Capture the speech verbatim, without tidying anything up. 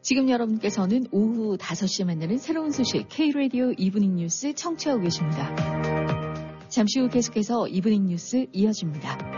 지금 여러분께서는 오후 다섯 시에 만나는 새로운 소식 K-라디오 이브닝 뉴스 청취하고 계십니다. 잠시 후 계속해서 이브닝 뉴스 이어집니다.